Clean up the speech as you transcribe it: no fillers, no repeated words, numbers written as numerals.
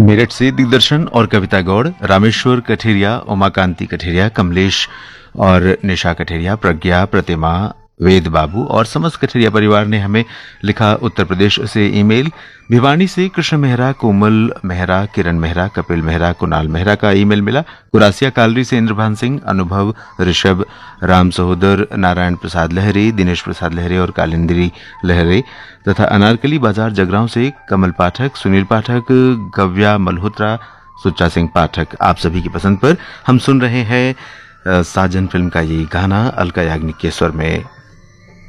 मेरठ से दिग्दर्शन और कविता गौड़, रामेश्वर कठेरिया, उमाकांति कठेरिया, कमलेश और निशा कठेरिया, प्रज्ञा, प्रतिमा, वेद बाबू और समस्त कठेरिया परिवार ने हमें लिखा उत्तर प्रदेश से ईमेल। भिवानी से कृष्ण मेहरा, कोमल मेहरा, किरण मेहरा, कपिल मेहरा, कुणाल मेहरा का ईमेल मिला। कुरासिया कालरी से इंद्रभान सिंह, अनुभव, ऋषभ, राम सहोदर, नारायण प्रसाद लहरे, दिनेश प्रसाद लहरे और कालिंद्री लहरे तथा अनारकली बाजार जगरांव से कमल पाठक, सुनील पाठक, गव्या मल्होत्रा, सुच्चा सिंह पाठक। आप सभी की पसंद पर हम सुन रहे हैं साजन फिल्म का ये गाना अलका याग्निक के स्वर में।